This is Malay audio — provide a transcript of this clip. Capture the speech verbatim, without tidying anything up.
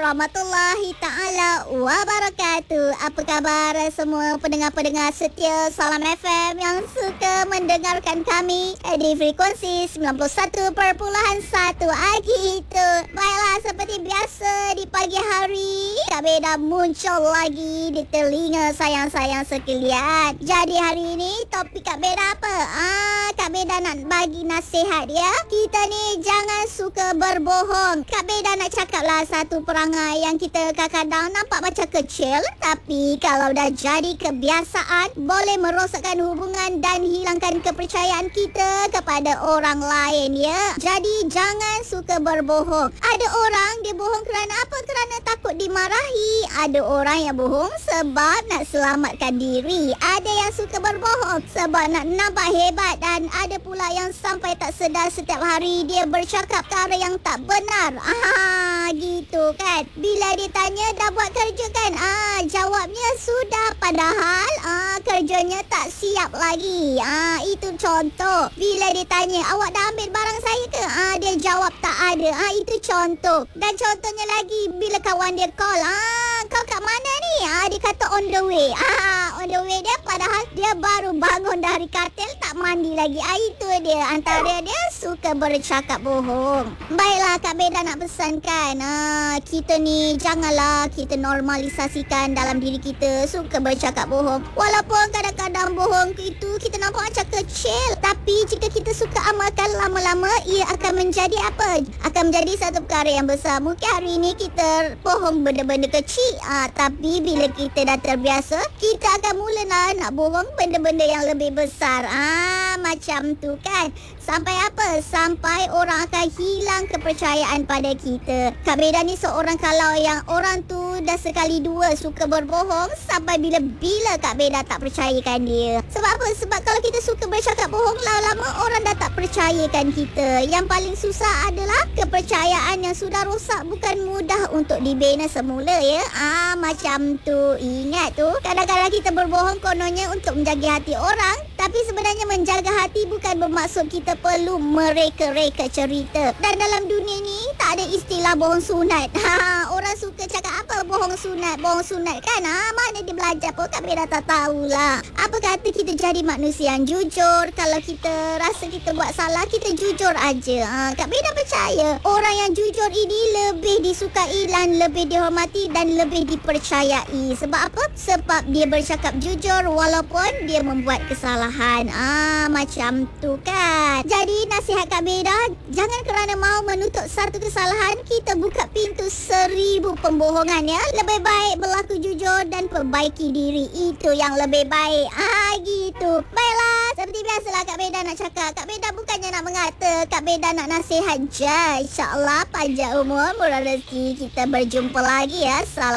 warahmatullahi taala wabarakatuh. Apa khabar semua pendengar-pendengar setia Salam F M yang suka mendengarkan kami di frekuensi sembilan puluh satu perpuluhan satu gitu. Baiklah, seperti biasa di pagi hari Kak Beda muncul lagi di telinga sayang-sayang sekalian. Jadi hari ini topik Kak Beda apa? Ah, Kak Beda nak bagi nasihat ya. Kita ni jangan suka berbohong. Kak Beda nak cakap lah satu perangai yang kita kadang-kadang nampak macam kecil, tapi kalau dah jadi kebiasaan boleh merosakkan hubungan dan hilangkan kepercayaan kita kepada orang lain ya. Jadi jangan suka berbohong. Ada orang dia bohong kerana apa? Kerana takut dimarahi. Ada orang yang bohong sebab nak selamatkan diri. Ada yang suka berbohong sebab nak nampak hebat, dan ada pula yang sampai tak sedar setiap hari dia bercakap perkara yang tak benar. Ah, gitu kan. Bila ditanya dah buat kerja kan, ah jawabnya sudah, padahal ah kerjanya tak siap lagi. Ah itu contoh. Bila ditanya awak dah ambil barang saya ke? Ah dia jawab tak ada. Ah itu contoh. Dan contohnya lagi bila kawan dia call, ah kau kat mana ni? Ah dia kata on the way. Ah on the way dia, padahal dia baru bangun dari katil, tak mandi lagi. Ah itu dia, antara dia suka bercakap bohong. Baiklah, Kak Beda nak pesankan, ah, kita ni janganlah kita normalisasikan dalam diri kita suka bercakap bohong. Walaupun kadang-kadang bohong itu kita nampak macam kecil, tapi jika kita suka amalkan lama-lama, ia akan menjadi apa? Akan menjadi satu perkara yang besar. Mungkin hari ini kita bohong benda-benda kecil, ah, tapi bila kita dah terbiasa, kita akan mulalah nak bohong benda-benda yang lebih besar. Ah, macam tu kan. Sampai apa? Sampai orang akan hilang kepercayaan pada kita. Kak Beda ni seorang kalau yang orang tu dah sekali dua suka berbohong, sampai bila-bila Kak Beda tak percayakan dia. Sebab apa? Sebab kalau kita suka bercakap bohong, lama-lama orang dah tak percayakan kita. Yang paling susah adalah kepercayaan yang sudah rosak bukan mudah untuk dibina semula ya. Ah, macam tu. Ingat tu, kadang-kadang kita berbohong kononnya untuk menjaga hati orang, tapi sebenarnya menjaga hati bukan bermaksud kita perlu mereka-reka cerita. Dan dalam dunia ni tak ada istilah bohong sunat. Ha, orang suka cakap apa bohong sunat, bohong sunat kan? Ha, mana dia belajar pun Kak Beda tak tahulah. Apa kata kita jadi manusia yang jujur. Kalau kita rasa kita buat salah, kita jujur aja. Ha, Kak Beda percaya orang yang jujur ini lebih disukai dan lebih dihormati dan lebih dipercayai. Sebab apa? Sebab dia bercakap jujur walaupun dia membuat kesalahan. Ah, macam tu kan. Jadi nasihat Kak Beda, jangan kerana mau menutup satu kesalahan, kita buka pintu seribu pembohongan ya. Lebih baik berlaku jujur dan perbaiki diri. Itu yang lebih baik. Ah, gitu. Baiklah, seperti biasalah Kak Beda nak cakap. Kak Beda bukannya nak mengata, Kak Beda nak nasihat je. InsyaAllah panjang umur, murah rezeki. Kita berjumpa lagi ya. Salam.